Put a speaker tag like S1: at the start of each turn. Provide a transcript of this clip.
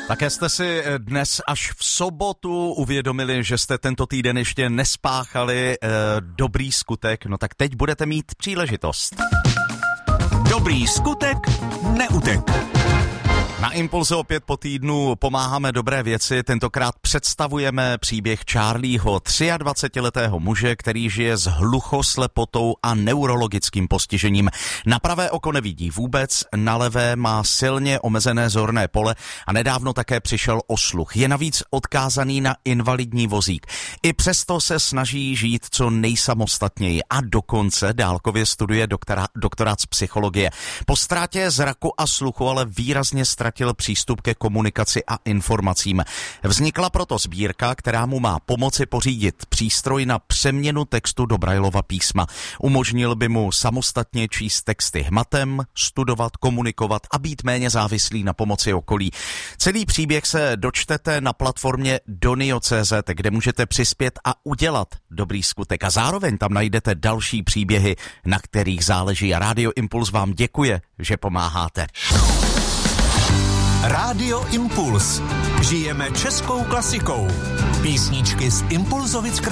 S1: Také jste si dnes až v sobotu uvědomili, že jste tento týden ještě nespáchali dobrý skutek, no tak teď budete mít příležitost.
S2: Dobrý skutek neutek.
S1: Na Impulze opět po týdnu pomáháme dobré věci, tentokrát představujeme příběh Charlieho, 23letého muže, který žije s hluchoslepotou a neurologickým postižením. Na pravé oko nevidí vůbec, na levé má silně omezené zorné pole a nedávno také přišel o sluch. Je navíc odkázaný na invalidní vozík. I přesto se snaží žít co nejsamostatněji a dokonce dálkově studuje doktorát z psychologie. Po ztrátě zraku a sluchu ale výrazně ztratil přístup ke komunikaci a informacím. Vznikla proto sbírka, která mu má pomoci pořídit přístroj na přeměnu textu do Braillova písma. Umožnil by mu samostatně číst texty hmatem, studovat, komunikovat a být méně závislý na pomoci okolí. Celý příběh se dočtete na platformě donio.cz, kde můžete přispět a udělat dobrý skutek. A zároveň tam najdete další příběhy, na kterých záleží. A Radio Impuls vám děkuje, že pomáháte.
S2: Rádio Impuls. Žijeme českou klasikou. Písničky z Impulzovic